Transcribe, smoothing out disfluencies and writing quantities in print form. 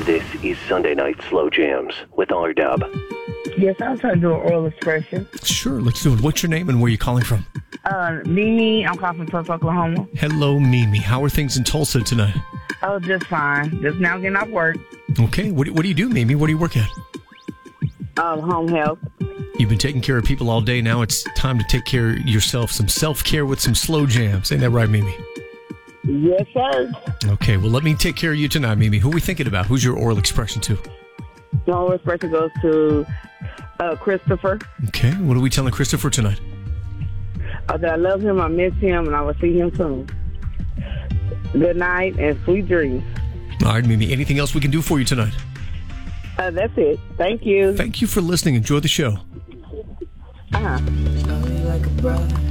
This is Sunday Night Slow Jams with R-Dub. Yes, I was trying to do an oral expression. Sure, let's do it. What's your name and where are you calling from? Mimi, I'm calling from Tulsa, Oklahoma. Hello, Mimi. How are things in Tulsa tonight? Oh, just fine. Just now getting off work. Okay, what do you do, Mimi? What do you work at? Home health. You've been taking care of people all day. Now it's time to take care of yourself. Some self-care with some slow jams. Ain't that right, Mimi? Yes, sir. Okay, well, let me take care of you tonight, Mimi. Who are we thinking about? Who's your oral expression to? My oral expression goes to Christopher. Okay, what are we telling Christopher tonight? That I love him, I miss him, and I will see him soon. Good night and sweet dreams. All right, Mimi. Anything else we can do for you tonight? That's it. Thank you. Thank you for listening. Enjoy the show. Uh-huh.